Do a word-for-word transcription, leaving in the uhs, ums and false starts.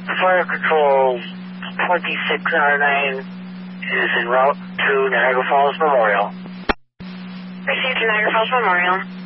Fire Control twenty-six oh nine is en route to Niagara Falls Memorial. Received to Niagara Falls Memorial.